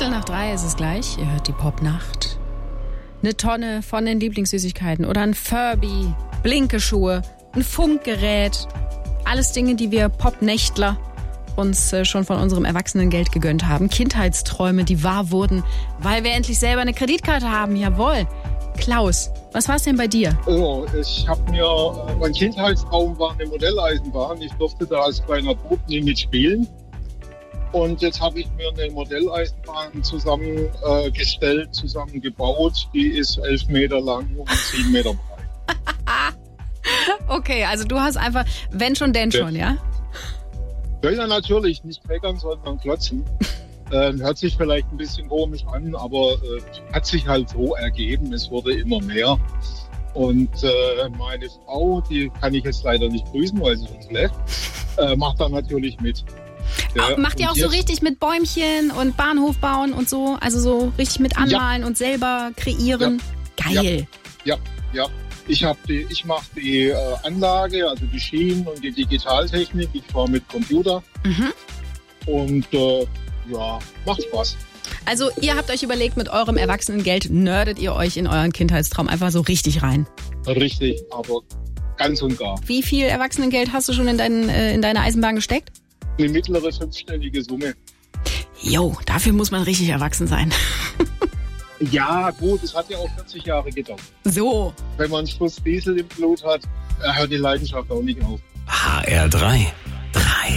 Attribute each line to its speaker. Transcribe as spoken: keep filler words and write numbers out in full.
Speaker 1: Viertel nach drei ist es gleich. Ihr hört die Popnacht. Eine Tonne von den Lieblingssüßigkeiten oder ein Furby, Blinkeschuhe, ein Funkgerät. Alles Dinge, die wir Popnächtler uns äh, schon von unserem Erwachsenengeld gegönnt haben. Kindheitsträume, die wahr wurden, weil wir endlich selber eine Kreditkarte haben. Jawohl. Klaus, was war's denn bei dir?
Speaker 2: Oh, ich habe mir, mein Kindheitstraum war eine Modelleisenbahn. Ich durfte da als kleiner Bub nie mitspielen. Und jetzt habe ich mir eine Modelleisenbahn zusammengestellt, äh, gestellt, zusammengebaut. Die ist elf Meter lang und sieben Meter breit.
Speaker 1: Okay, also du hast einfach, wenn schon, denn schon, ja?
Speaker 2: Ja, ja, natürlich. Nicht kleckern, sondern klotzen. Äh, hört sich vielleicht ein bisschen komisch an, aber äh, hat sich halt so ergeben. Es wurde immer mehr. Und äh, meine Frau, die kann ich jetzt leider nicht grüßen, weil sie schon schläft, äh, macht da natürlich mit. Ja,
Speaker 1: macht ihr auch so richtig mit Bäumchen und Bahnhof bauen und so? Also so richtig mit anmalen ja. und selber kreieren?
Speaker 2: Ja.
Speaker 1: Geil.
Speaker 2: Ja, ja. ja. Ich, hab die, ich mache die äh, Anlage, also die Schienen und die Digitaltechnik. Ich fahre mit Computer. Mhm. Und äh, ja, macht Spaß.
Speaker 1: Also ihr habt euch überlegt, mit eurem Erwachsenengeld nerdet ihr euch in euren Kindheitstraum einfach so richtig rein.
Speaker 2: Richtig, aber ganz und gar.
Speaker 1: Wie viel Erwachsenengeld hast du schon in, dein, äh, in deine Eisenbahn gesteckt?
Speaker 2: Eine mittlere fünfstellige Summe.
Speaker 1: Jo, dafür muss man richtig erwachsen sein.
Speaker 2: Ja, gut, es hat ja auch vierzig Jahre gedauert.
Speaker 1: So.
Speaker 2: Wenn man einen Schuss Diesel im Blut hat, hört die Leidenschaft auch nicht auf.
Speaker 3: H R drei